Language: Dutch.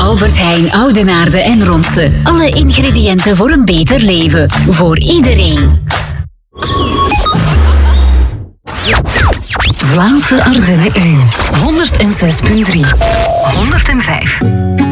Albert Heijn, Oudenaarde en Ronse. Alle ingrediënten voor een beter leven. Voor iedereen. Vlaamse Ardennen 1. 106.3. 105.